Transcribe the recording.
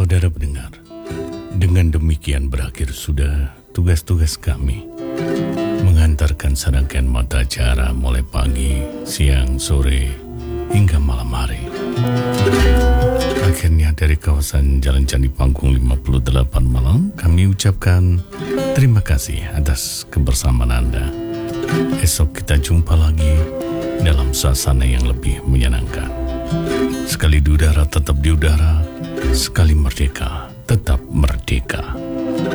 saudara pendengar, dengan demikian berakhir sudah tugas-tugas kami mengantarkan serangkaian mata acara mulai pagi, siang, sore, hingga malam hari. Akhirnya dari kawasan Jalan Candi Panggung 58 Malang, kami ucapkan terima kasih atas kebersamaan Anda. Esok kita jumpa lagi dalam suasana yang lebih menyenangkan. Sekali di udara tetap di udara, sekali merdeka tetap merdeka.